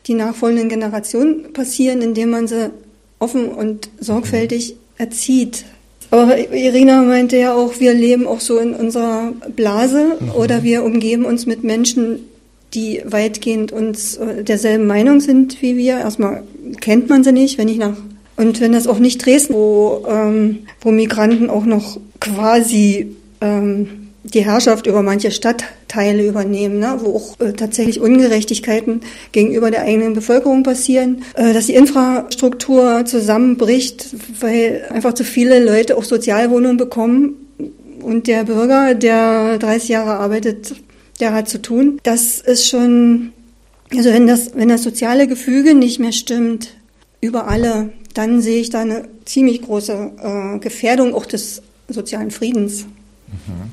die nachfolgenden Generationen passieren, indem man sie offen und sorgfältig erzieht. Aber Irina meinte ja auch, wir leben auch so in unserer Blase oder wir umgeben uns mit Menschen, die weitgehend uns derselben Meinung sind wie wir. Erstmal kennt man sie nicht, und wenn das auch nicht Dresden, wo Migranten auch noch quasi die Herrschaft über manche Stadtteile übernehmen, ne, wo auch tatsächlich Ungerechtigkeiten gegenüber der eigenen Bevölkerung passieren, dass die Infrastruktur zusammenbricht, weil einfach zu viele Leute auch Sozialwohnungen bekommen und der Bürger, der 30 Jahre arbeitet, der hat zu tun. Das ist schon, also wenn das soziale Gefüge nicht mehr stimmt über alle, dann sehe ich da eine ziemlich große Gefährdung auch des sozialen Friedens. Mhm.